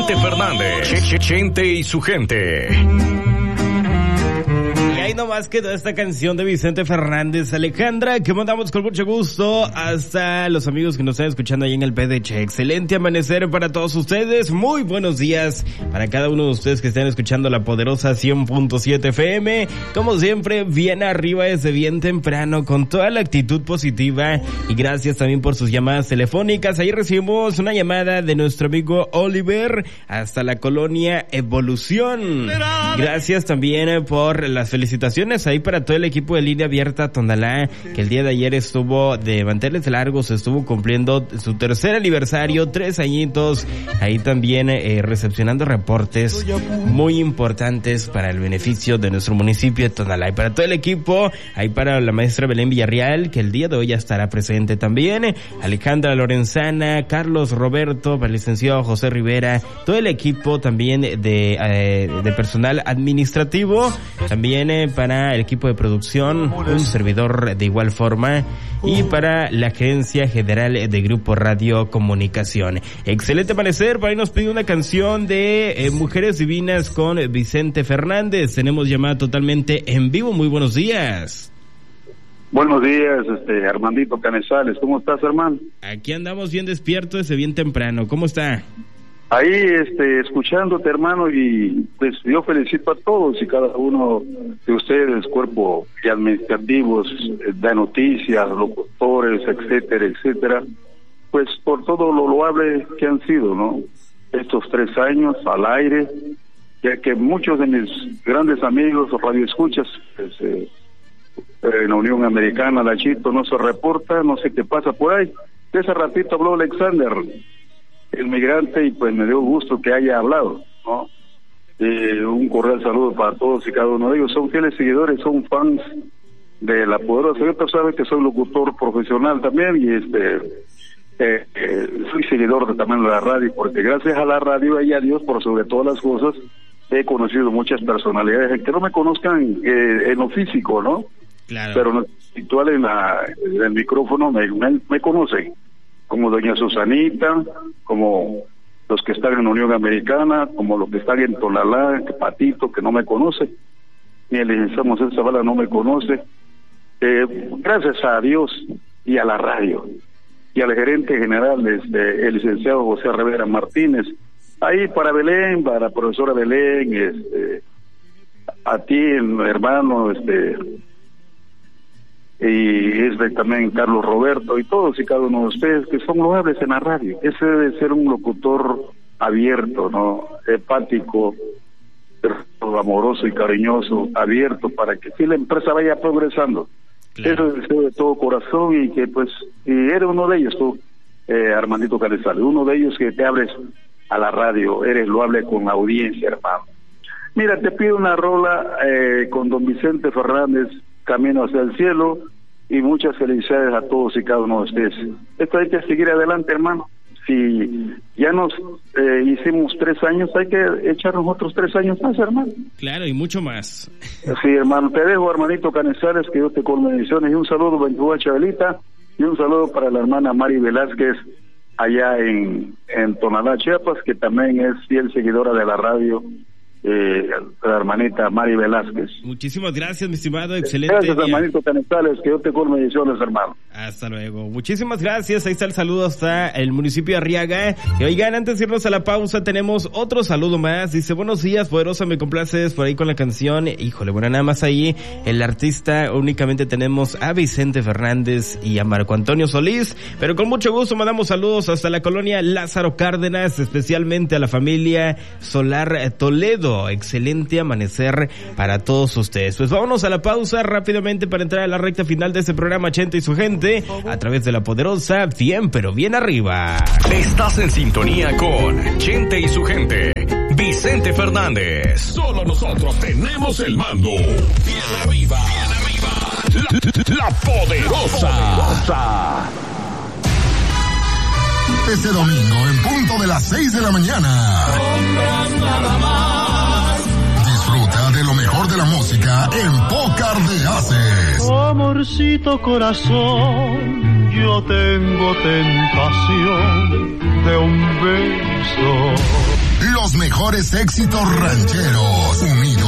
Vicente Fernández, Chente y su gente. Ahí nomás quedó esta canción de Vicente Fernández, Alejandra, que mandamos con mucho gusto hasta los amigos que nos están escuchando ahí en el PDH. Excelente amanecer para todos ustedes, muy buenos días para cada uno de ustedes que están escuchando la poderosa 100.7 FM. Como siempre, bien arriba desde bien temprano, con toda la actitud positiva, y gracias también por sus llamadas telefónicas. Ahí recibimos una llamada de nuestro amigo Oliver hasta la colonia Evolución. Gracias también por las felicitaciones ahí para todo el equipo de Línea Abierta Tonalá, que el día de ayer estuvo de manteles largos, estuvo cumpliendo su tercer aniversario, 3 añitos, ahí también recepcionando reportes muy importantes para el beneficio de nuestro municipio de Tonalá. Y para todo el equipo, ahí para la maestra Belén Villarreal, que el día de hoy ya estará presente también, Alejandra Lorenzana, Carlos Roberto, para el licenciado José Rivera, todo el equipo también de personal administrativo, también para el equipo de producción, un servidor de igual forma, y para la Gerencia General de Grupo Radio Comunicación. Excelente amanecer. Para ahí nos pide una canción de Mujeres Divinas con Vicente Fernández. Tenemos llamada totalmente en vivo. Muy buenos días. Buenos días, Armandito Canizales. ¿Cómo estás, hermano? Aquí andamos bien despiertos desde bien temprano. ¿Cómo está? Ahí, escuchándote, hermano, y pues yo felicito a todos y cada uno de ustedes, cuerpo y administrativos, de noticias, locutores, etcétera, etcétera, pues por todo lo loable que han sido, ¿no? Estos 3 años al aire, ya que muchos de mis grandes amigos o radioescuchas, pues, en la Unión Americana, la Chito, no se reporta, no sé qué pasa por ahí. De ese ratito habló Alexander, el migrante, y pues me dio gusto que haya hablado, ¿no? Un cordial saludo para todos y cada uno de ellos. Son fieles seguidores, son fans de La Poderosa. Yo saben que soy locutor profesional también, y soy seguidor también de la radio, porque gracias a la radio y a Dios, por sobre todas las cosas, he conocido muchas personalidades que no me conozcan en lo físico, ¿no? Claro. Pero en lo espiritual, en el micrófono me conocen, como doña Susanita, como los que están en la Unión Americana, como los que están en Tonalá, que Patito, que no me conoce, ni el licenciado Moisés Zavala no me conoce. Gracias a Dios y a la radio, y al gerente general, el licenciado José Rivera Martínez, ahí para Belén, para la profesora Belén, a ti, hermano, y también Carlos Roberto y todos y cada uno de ustedes que son loables en la radio. Ese debe ser un locutor abierto, ¿no? Empático, amoroso y cariñoso, abierto, para que si la empresa vaya progresando. Claro. Eso deseo de todo corazón, y que pues, y eres uno de ellos tú, Armandito Canizales, uno de ellos que te abres a la radio, eres loable con la audiencia, hermano. Mira, te pido una rola con don Vicente Fernández, Camino hacia el cielo, y muchas felicidades a todos y cada uno de ustedes. Esto hay que seguir adelante, hermano. Si ya nos hicimos 3 años, hay que echarnos otros 3 años más, hermano. Claro, y mucho más. Sí, hermano, te dejo, hermanito Canizales, que yo te colme bendiciones, y un saludo para tu Chabelita, y un saludo para la hermana Mari Velázquez, allá en Tonalá, Chiapas, que también es fiel seguidora de la radio, la hermanita Mari Velázquez. Muchísimas gracias, mi estimado, excelente. Gracias, hermanito Canizales, que yo te colme bendiciones, hermano. Hasta luego. Muchísimas gracias. Ahí está el saludo hasta el municipio de Arriaga. Y oigan, antes de irnos a la pausa, tenemos otro saludo más. Dice: buenos días, Poderosa, me complaces por ahí con la canción. Híjole, bueno, nada más ahí el artista, únicamente tenemos a Vicente Fernández y a Marco Antonio Solís, pero con mucho gusto mandamos saludos hasta la colonia Lázaro Cárdenas, especialmente a la familia Solar Toledo. Excelente amanecer para todos ustedes. Pues vámonos a la pausa rápidamente para entrar a la recta final de este programa, Chente y su gente, a través de La Poderosa, bien pero bien arriba. Estás en sintonía con Chente y su gente. Vicente Fernández. Solo nosotros tenemos el mando. Bien arriba, bien arriba. La Poderosa. Este domingo, en punto de las 6 de la mañana. Disfruta de lo mejor de la música en Pócar de Haces. Amorcito corazón, yo tengo tentación de un beso. Los mejores éxitos rancheros, unidos